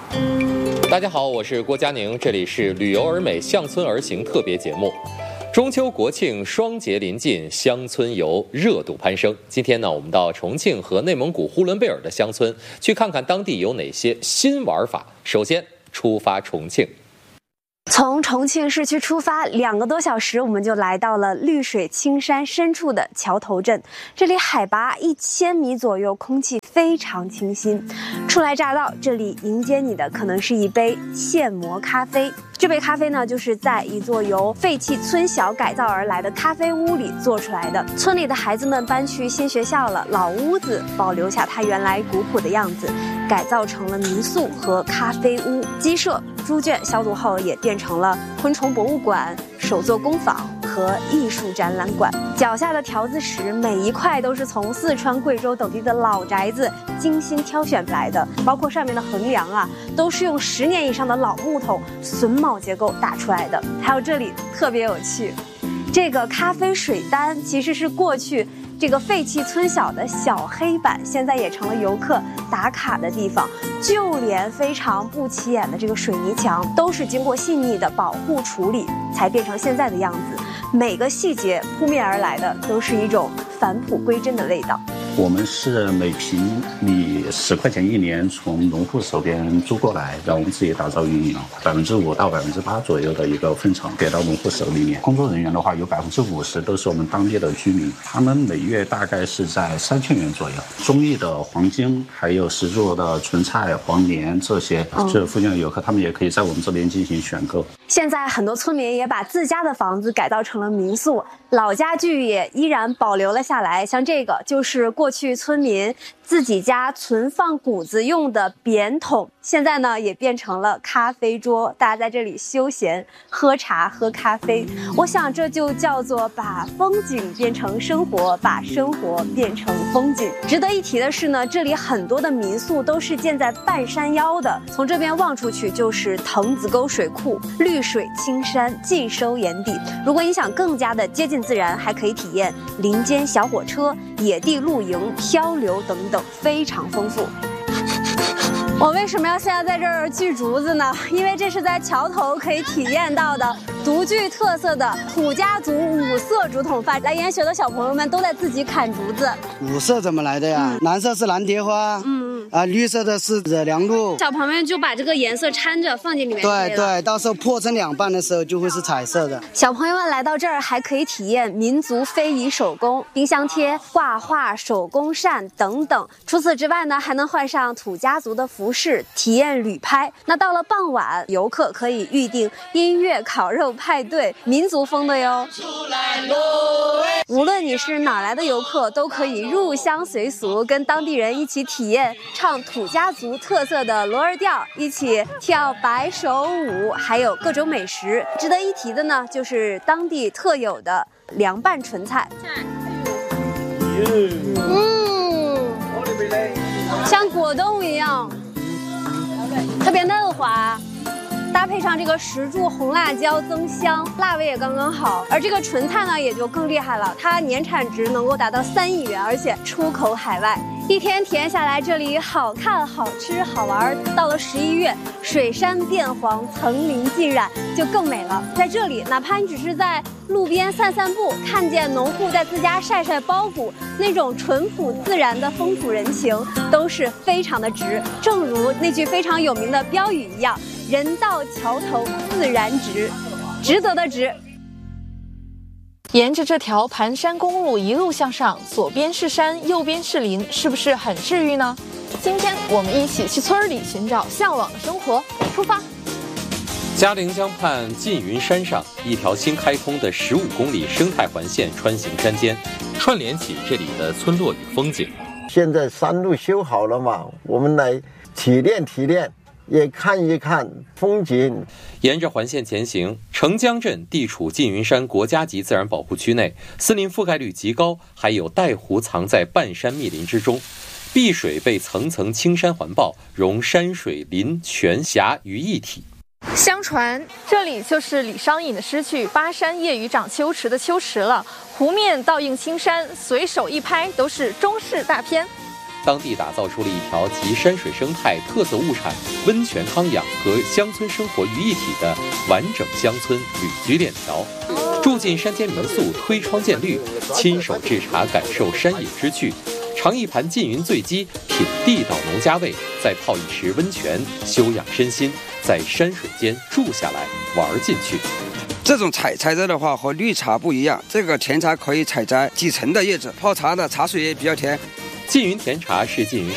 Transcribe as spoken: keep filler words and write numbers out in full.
大家好，我是郭佳宁，这里是旅游而美乡村而行特别节目。中秋国庆双节临近，乡村游热度攀升。今天呢，我们到重庆和内蒙古呼伦贝尔的乡村，去看看当地有哪些新玩法。首先出发重庆。 从重庆市区出发，两个多小时，我们就来到了绿水青山深处的桥头镇。这里海拔一千米左右，空气非常清新。初来乍到，这里迎接你的可能是一杯现磨咖啡。这杯咖啡呢，就是在一座由废弃村小改造而来的咖啡屋里做出来的。村里的孩子们搬去新学校了，老屋子保留下它原来古朴的样子，改造成了民宿和咖啡屋。鸡舍、猪圈消毒后也变成了昆虫博物馆、手作工坊和艺术展览馆。脚下的条子石，每一块都是从四川、贵州等地的老宅子精心挑选来的，包括上面的横梁啊，都是用十年以上的老木头榫卯结构打出来的。还有这里特别有趣，这个咖啡水单其实是过去这个废弃村小的小黑板，现在也成了游客打卡的地方。就连非常不起眼的这个水泥墙，都是经过细腻的保护处理，才变成现在的样子。每个细节扑面而来的，都是一种返璞归真的味道。 我们是每平米十块钱一年从农户手边租过来，然后我们自己打造运营，百分之五到百分之八左右的一个分成给到农户手里面。工作人员的话，有百分之五十都是我们当地的居民，他们每月大概是在三千元左右。中意的黄金，还有石柱的纯菜、黄连这些，这附近的游客他们也可以在我们这边进行选购。 现在很多村民也把自家的房子改造成了民宿，老家具也依然保留了下来。像这个就是过去村民自己家存放谷子用的扁桶，现在呢也变成了咖啡桌，大家在这里休闲、喝茶、喝咖啡。我想这就叫做把风景变成生活，把生活变成风景。值得一提的是呢，这里很多的民宿都是建在半山腰的，从这边望出去就是藤子沟水库，绿水青山尽收眼底。如果你想更加的接近自然，还可以体验林间小火车、野地露营、漂流等等，非常丰富。我为什么要现在在这儿锯竹子呢？因为这是在桥头可以体验到的独具特色的土家族五色竹筒饭。来研学的小朋友们都在自己砍竹子。 五色怎么来的呀？嗯、蓝色是蓝蝶花，嗯啊，绿色的是惹良露。 小朋友们就把这个颜色掺着放进里面。 对对，到时候破成两半的时候就会是彩色的。 小朋友们来到这儿还可以体验民族非遗手工、冰箱贴、挂画、手工扇等等。除此之外呢，还能换上土家族的服饰，体验旅拍。那到了傍晚，游客可以预定音乐烤肉派对，民族风的哟。无论你是哪来的游客，都可以入乡随俗，跟当地人一起体验唱土家族特色的螺儿调，一起跳白手舞，还有各种美食。值得一提的呢，就是当地特有的凉拌纯菜。嗯，像果冻一样，特别嫩滑。搭配上这个石柱红辣椒增香，辣味也刚刚好。而这个纯菜呢，也就更厉害了，它年产值能够达到三亿元，而且出口海外。一天体验下来，这里好看、好吃、好玩。到了十一月，水杉变黄，层林尽染，就更美了。在这里，哪怕你只是在路边散散步，看见农户在自家晒晒苞谷，那种淳朴自然的风土人情，都是非常的值。正如那句非常有名的标语一样，人到桥头自然直，值得的值。 沿着这条盘山公路一路向上，左边是山，右边是林，是不是很治愈呢？今天我们一起去村里寻找向往的生活，出发！ 嘉陵江畔缙云山上，一条新开通的十五公里生态环线穿行山间，串联起这里的村落与风景。 现在山路修好了嘛，我们来提炼提炼，也看一看风景。 沿着环线前行，澄江镇地处缙云山国家级自然保护区内，森林覆盖率极高，还有带湖藏在半山密林之中。碧水被层层青山环抱，融山水林泉峡于一体。 相传这里就是李商隐的诗句“巴山夜雨涨秋池”的秋池了，湖面倒映青山，随手一拍都是中式大片。 当地打造出了一条集山水生态特色物产、温泉康养和乡村生活于一体的完整乡村旅居链条。住进山间民宿，推窗见绿，亲手制茶感受山野之趣，尝一盘缙云醉鸡，品地道农家味，再泡一池温泉，休养身心，在山水间住下来，玩进去。 这种采采摘的话和绿茶不一样，这个甜茶可以采摘几层的叶子，泡茶的茶水也比较甜。 缙云甜茶是缙云